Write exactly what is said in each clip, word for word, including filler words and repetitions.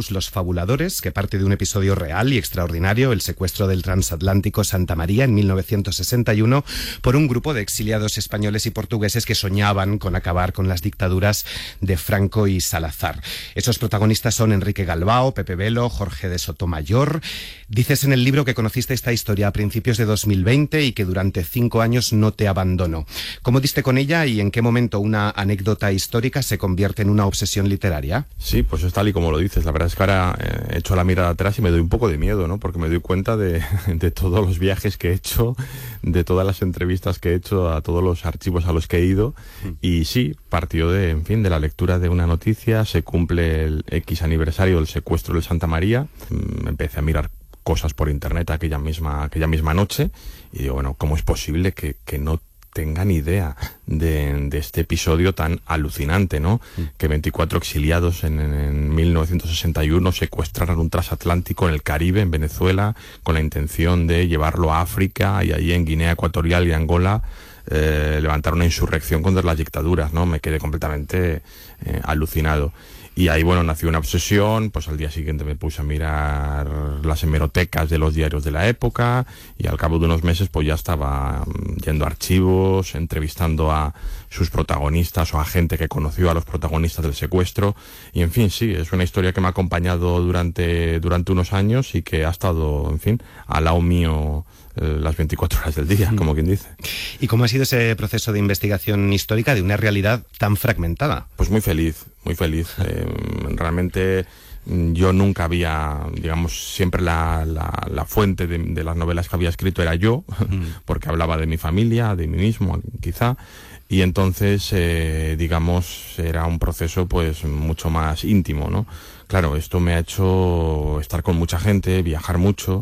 Galapagos, los fabuladores, que parte de un episodio real y extraordinario, el secuestro del transatlántico Santa María en mil novecientos sesenta y uno por un grupo de exiliados españoles y portugueses que soñaban con acabar con las dictaduras de Franco y Salazar. Esos protagonistas son Enrique Galbao, Pepe Velo, Jorge de Sotomayor. Dices en el libro que conociste esta historia a principios de dos mil veinte y que durante cinco años no te abandonó. ¿Cómo diste con ella y en qué momento una anécdota histórica se convierte en una obsesión literaria? Sí, pues es tal y como lo dices. La verdad es que ahora he hecho la mirada atrás y me doy un poco de miedo, ¿no? Porque me doy cuenta de, de todos los viajes que he hecho, de todas las entrevistas que he hecho, a todos los archivos a los que he ido. Y sí, partió de, en fin, de la lectura de una noticia. Se cumple el X aniversario del secuestro del Santa María. Empecé a mirar cosas por internet aquella misma, aquella misma noche. Y digo, bueno, ¿cómo es posible que, que no tengan idea de, de este episodio tan alucinante, ¿no? Mm. Que veinticuatro exiliados en, en mil novecientos sesenta y uno secuestraron un transatlántico en el Caribe, en Venezuela, con la intención de llevarlo a África, y allí en Guinea Ecuatorial y Angola eh, levantaron una insurrección contra las dictaduras, ¿no? Me quedé completamente eh, alucinado. Y ahí, bueno, nació una obsesión. Pues al día siguiente me puse a mirar las hemerotecas de los diarios de la época, y al cabo de unos meses pues ya estaba yendo a archivos, entrevistando a sus protagonistas o a gente que conoció a los protagonistas del secuestro. Y en fin, sí, es una historia que me ha acompañado durante, durante unos años y que ha estado, en fin, al lado mío eh, las veinticuatro horas del día, como quien dice. ¿Y cómo ha sido ese proceso de investigación histórica de una realidad tan fragmentada? Pues muy feliz, muy feliz. Eh, realmente yo nunca había, digamos, siempre la, la, la fuente de, de las novelas que había escrito era yo, mm. porque hablaba de mi familia, de mí mismo, quizá. Y entonces, eh, digamos, era un proceso pues mucho más íntimo, ¿no? Claro, esto me ha hecho estar con mucha gente, viajar mucho,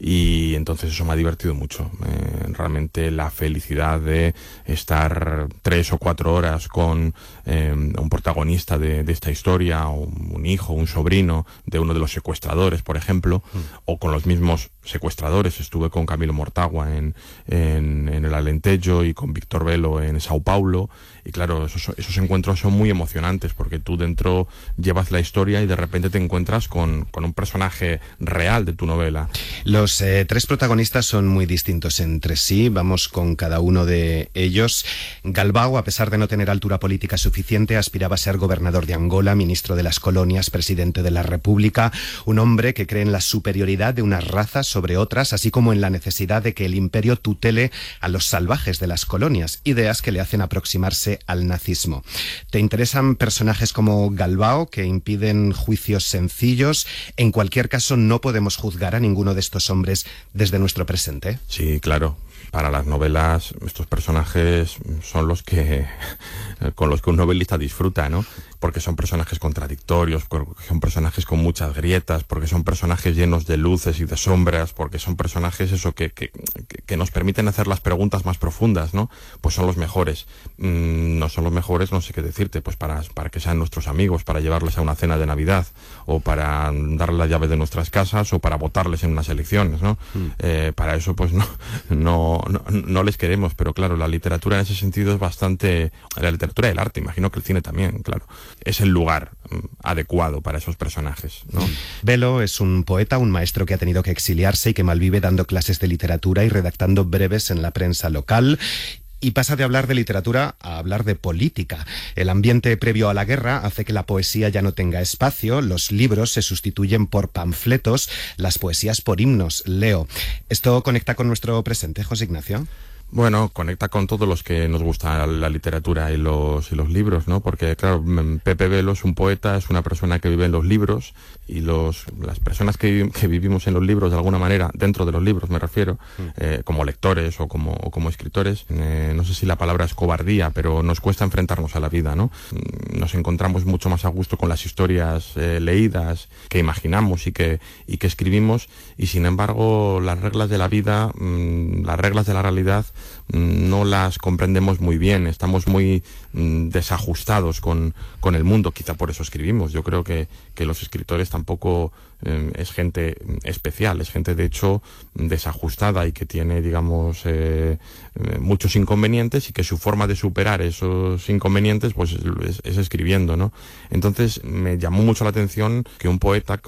y entonces eso me ha divertido mucho. Eh, realmente la felicidad de estar tres o cuatro horas con eh, un protagonista de, de esta historia, o un hijo, un sobrino de uno de los secuestradores, por ejemplo, mm. o con los mismos secuestradores. Estuve con Camilo Mortagua en, en, en el Alentejo y con Víctor Velo en Sao Paulo. Y claro, esos, esos encuentros son muy emocionantes porque tú dentro llevas la historia y de repente te encuentras con, con un personaje real de tu novela. Los eh, tres protagonistas son muy distintos entre sí. Vamos con cada uno de ellos. Galbao, a pesar de no tener altura política suficiente, aspiraba a ser gobernador de Angola, ministro de las colonias, presidente de la República. Un hombre que cree en la superioridad de unas razas sobre otras, así como en la necesidad de que el imperio tutele a los salvajes de las colonias, ideas que le hacen aproximarse al nazismo. ¿Te interesan personajes como Galbao, que impiden juicios sencillos? En cualquier caso, no podemos juzgar a ninguno de estos hombres desde nuestro presente. Sí, claro. Para las novelas, estos personajes son los que con los que un novelista disfruta, ¿no? Porque son personajes contradictorios, porque son personajes con muchas grietas, porque son personajes llenos de luces y de sombras, porque son personajes eso que, que, que nos permiten hacer las preguntas más profundas, ¿no? Pues son los mejores. Mm, no son los mejores, no sé qué decirte, pues para, para que sean nuestros amigos, para llevarles a una cena de Navidad, o para darles la llave de nuestras casas, o para votarles en unas elecciones, ¿no? Mm. Eh, para eso, pues no, no, no, no les queremos, pero claro, la literatura en ese sentido es bastante... La literatura y el arte, imagino que el cine también, claro. Es el lugar um, adecuado para esos personajes, ¿no? Velo es un poeta, un maestro que ha tenido que exiliarse y que malvive dando clases de literatura y redactando breves en la prensa local. Y pasa de hablar de literatura a hablar de política. El ambiente previo a la guerra hace que la poesía ya no tenga espacio, los libros se sustituyen por panfletos, las poesías por himnos. Leo, ¿esto conecta con nuestro presente, José Ignacio? Bueno, conecta con todos los que nos gusta la literatura y los y los libros, ¿no? Porque, claro, Pepe Velo es un poeta, es una persona que vive en los libros, y los las personas que, que vivimos en los libros, de alguna manera, dentro de los libros me refiero, mm. eh, como lectores o como, o como escritores, eh, no sé si la palabra es cobardía, pero nos cuesta enfrentarnos a la vida, ¿no? Nos encontramos mucho más a gusto con las historias eh, leídas, que imaginamos y que, y que escribimos, y sin embargo las reglas de la vida, mmm, las reglas de la realidad, no las comprendemos muy bien, estamos muy mm, desajustados con, con el mundo, quizá por eso escribimos. Yo creo que, que los escritores tampoco eh, es gente especial, es gente de hecho desajustada y que tiene, digamos, eh, muchos inconvenientes, y que su forma de superar esos inconvenientes pues es, es escribiendo, ¿no? Entonces me llamó mucho la atención que un poeta